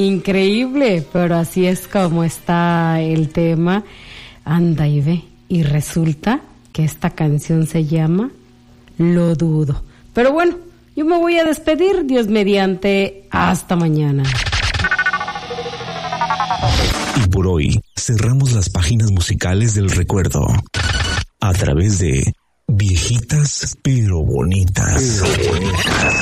Increíble, pero así es como está el tema. Anda y ve. Y resulta que esta canción se llama Lo Dudo. Pero bueno, yo me voy a despedir, Dios mediante, hasta mañana. Y por hoy cerramos las páginas musicales del recuerdo a través de Viejitas pero Bonitas.